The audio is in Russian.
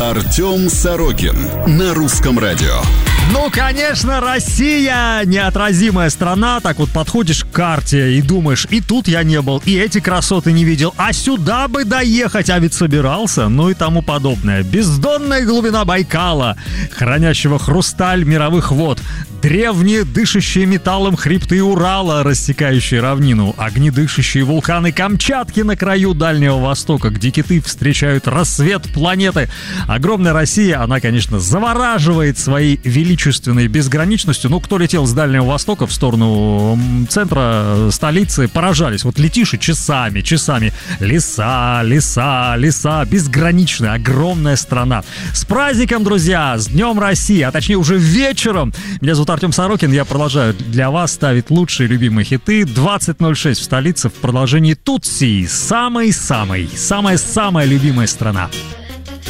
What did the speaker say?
Артем Сорокин на Русском радио. Ну, конечно, Россия — неотразимая страна. Так вот подходишь к карте и думаешь, и тут я не был, и эти красоты не видел, а сюда бы доехать, а ведь собирался, ну и тому подобное. Бездонная глубина Байкала, хранящего хрусталь мировых вод, древние, дышащие металлом хребты Урала, рассекающие равнину, огнедышащие вулканы Камчатки на краю Дальнего Востока, где киты встречают рассвет планеты. Огромная Россия, она, конечно, завораживает своей величественной безграничностью. Ну, кто летел с Дальнего Востока в сторону центра столицы, поражались. Вот летишь и часами. Леса, безграничная, огромная страна. С праздником, друзья! С Днем России, а точнее уже вечером. Меня зовут Артем Сорокин, я продолжаю для вас ставить лучшие любимые хиты. 20:06 в столице в продолжении Тутси. Самая любимая страна.